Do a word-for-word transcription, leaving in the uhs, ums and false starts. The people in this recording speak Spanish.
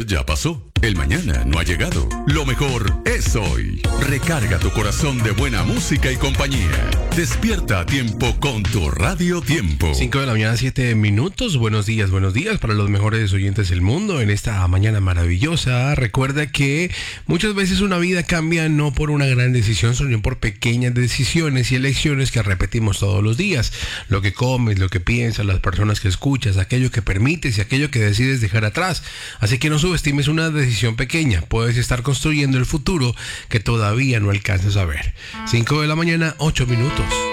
ayer ya pasó. El mañana no ha llegado. Lo mejor es hoy. Recarga tu corazón de buena música y compañía. Despierta a tiempo con tu Radio Tiempo. cinco de la mañana, siete minutos. Buenos días, buenos días para los mejores oyentes del mundo en esta mañana maravillosa. Recuerda que muchas veces una vida cambia no por una gran decisión, sino por pequeñas decisiones y elecciones que repetimos todos los días. Lo que comes, lo que piensas, las personas que escuchas, aquello que permites y aquello que decides dejar atrás. Así que no subestimes una decisión pequeña. Puedes estar construyendo el futuro que todavía no alcanzas a ver. cinco de la mañana, ocho minutos.